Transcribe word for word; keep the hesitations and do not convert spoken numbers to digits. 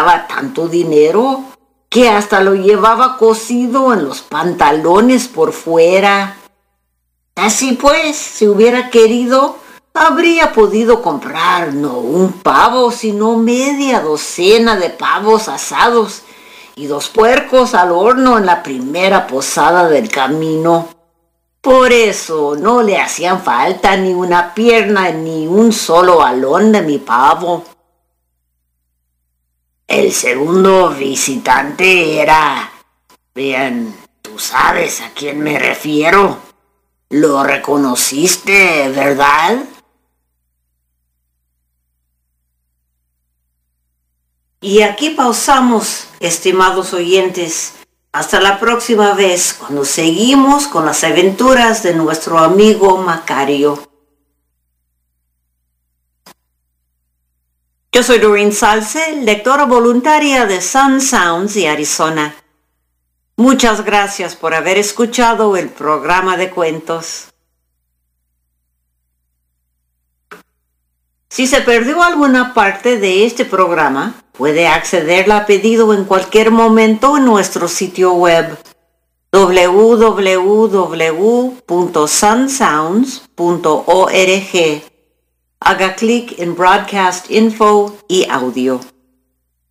ganaba tanto dinero que hasta lo llevaba cosido en los pantalones por fuera. Así pues, si hubiera querido, habría podido comprar no un pavo, sino media docena de pavos asados y dos puercos al horno en la primera posada del camino. Por eso no le hacían falta ni una pierna ni un solo alón de mi pavo. El segundo visitante era... Bien, tú sabes a quién me refiero. Lo reconociste, ¿verdad? Y aquí pausamos, estimados oyentes. Hasta la próxima vez, cuando seguimos con las aventuras de nuestro amigo Macario. Yo soy Doreen Salce, lectora voluntaria de Sun Sounds y Arizona. Muchas gracias por haber escuchado el programa de cuentos. Si se perdió alguna parte de este programa, puede accederla a pedido en cualquier momento en nuestro sitio web doble u doble u doble u punto sun sounds punto org. Haga clic en Broadcast Info y Audio.